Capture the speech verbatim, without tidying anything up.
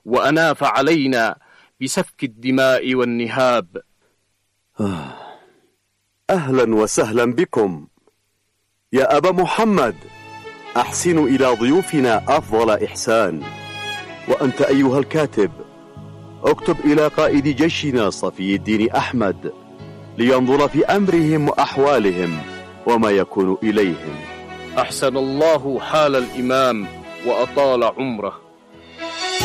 وأناف علينا بسفك الدماء والنهاب. أهلا وسهلا بكم يا أبا محمد، أحسن إلى ضيوفنا أفضل إحسان. وأنت أيها الكاتب اكتب إلى قائد جيشنا صفي الدين أحمد لينظر في أمرهم وأحوالهم وما يكون إليهم. أحسن الله حال الإمام وأطال عمره.